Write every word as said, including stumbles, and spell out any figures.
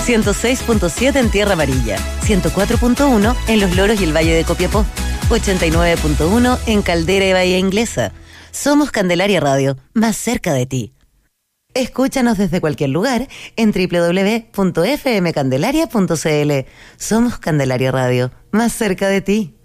ciento seis punto siete en Tierra Amarilla, ciento cuatro punto uno en Los Loros y el Valle de Copiapó, ochenta y nueve punto uno en Caldera y Bahía Inglesa. Somos Candelaria Radio, más cerca de ti. Escúchanos desde cualquier lugar en doble u doble u doble u punto f m candelaria punto c l. Somos Candelaria Radio, más cerca de ti.